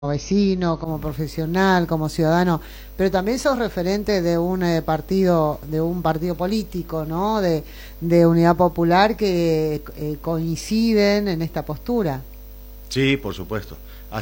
vecino, como profesional, como ciudadano, pero también sos referente de un partido político, ¿no? De Unidad Popular que coinciden en esta postura. Sí, por supuesto.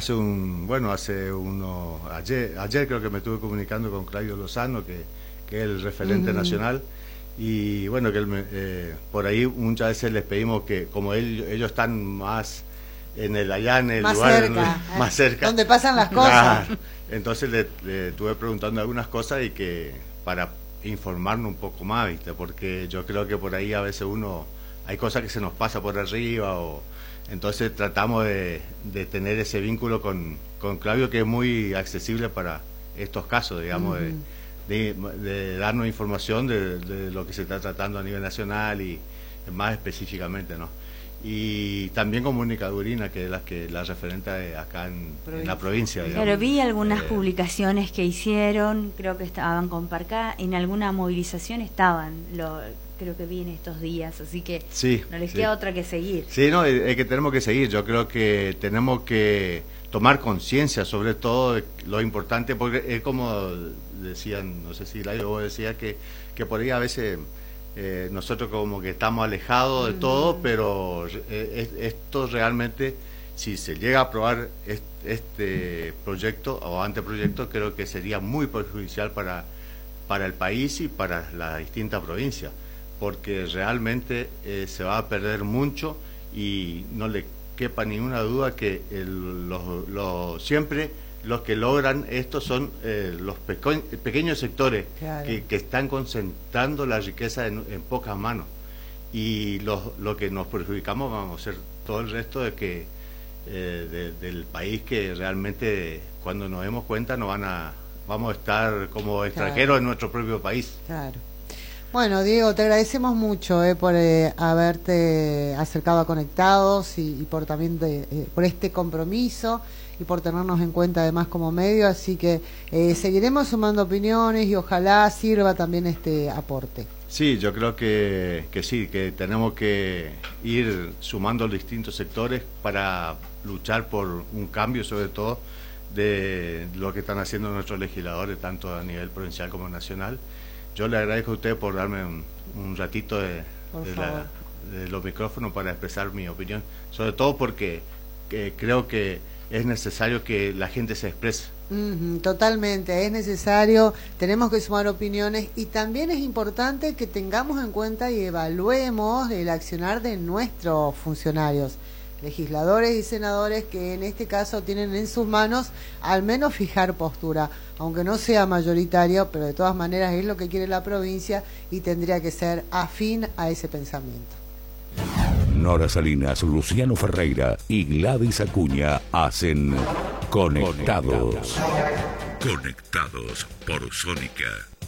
Ayer creo que me estuve comunicando con Claudio Lozano, que es el referente Ujú. nacional, y bueno, por ahí muchas veces les pedimos que, como ellos están más allá en el Más lugar cerca, más cerca, donde pasan las cosas. claro, entonces le estuve preguntando algunas cosas y que para informarnos un poco más, ¿viste? Porque yo creo que por ahí a veces hay cosas que se nos pasa por arriba entonces tratamos de tener ese vínculo con Claudio, que es muy accesible para estos casos, digamos, Ujú. de darnos información de lo que se está tratando a nivel nacional y más específicamente, ¿no? Y también con Mónica Durina, que es la referente acá en la provincia, digamos. Claro, vi algunas Eh, publicaciones que hicieron, creo que estaban con Parcá, en alguna movilización estaban, creo que vi en estos días, así que sí, no les sí. queda otra que seguir. Sí, no, es que tenemos que seguir. Yo creo que tenemos que tomar conciencia sobre todo de lo importante, porque es como decían, no sé si Laio vos decía que por ahí a veces nosotros como que estamos alejados de todo, Ujú. pero esto realmente, si se llega a aprobar este proyecto o anteproyecto, creo que sería muy perjudicial para el país y para la distinta provincia, porque realmente se va a perder mucho y no le quepa ninguna duda que siempre los que logran esto son los pequeños sectores Claro. que están concentrando la riqueza en pocas manos, y lo que nos perjudicamos vamos a ser todo el resto del país, que realmente cuando nos demos cuenta vamos a estar como Claro, extranjeros en nuestro propio país. claro. Bueno, Diego, te agradecemos mucho por haberte acercado a Conectados y por también por este compromiso y por tenernos en cuenta además como medio, así que seguiremos sumando opiniones y ojalá sirva también este aporte. Sí, yo creo que sí, que tenemos que ir sumando los distintos sectores para luchar por un cambio, sobre todo de lo que están haciendo nuestros legisladores, tanto a nivel provincial como nacional. Yo le agradezco a usted por darme un ratito Por de favor. de los micrófonos para expresar mi opinión, sobre todo porque creo que es necesario que la gente se exprese. Ujú, totalmente, es necesario, tenemos que sumar opiniones y también es importante que tengamos en cuenta y evaluemos el accionar de nuestros funcionarios, legisladores y senadores, que en este caso tienen en sus manos al menos fijar postura, aunque no sea mayoritario, pero de todas maneras es lo que quiere la provincia y tendría que ser afín a ese pensamiento. Nora Salinas, Luciano Ferreira y Gladys Acuña hacen Conectados. Conectados por Sónica.